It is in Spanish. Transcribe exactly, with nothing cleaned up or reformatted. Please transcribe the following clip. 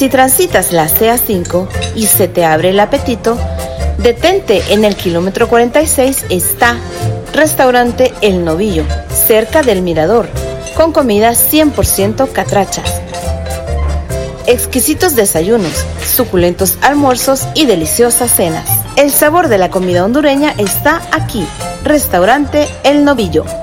Si transitas la C A cinco y se te abre el apetito, detente en el kilómetro cuarenta y seis, está Restaurante El Novillo, cerca del Mirador, con comidas cien por ciento catrachas. Exquisitos desayunos, suculentos almuerzos y deliciosas cenas. El sabor de la comida hondureña está aquí, Restaurante El Novillo.